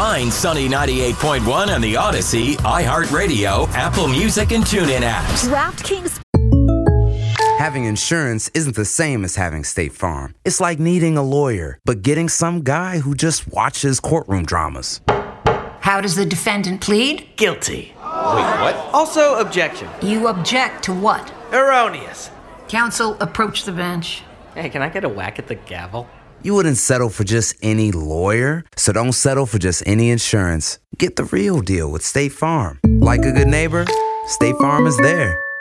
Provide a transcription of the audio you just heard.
Find Sunny 98.1 on the Odyssey, iHeartRadio, Apple Music, and TuneIn apps. DraftKings. Having insurance isn't the same as having State Farm. It's like needing a lawyer, but getting some guy who just watches courtroom dramas. How does the defendant plead? Guilty. Wait, what? Also, objection. You object to what? Erroneous. Counsel, approach the bench. Hey, can I get a whack at the gavel? You wouldn't settle for just any lawyer, so don't settle for just any insurance. Get the real deal with State Farm. Like a good neighbor, State Farm is there.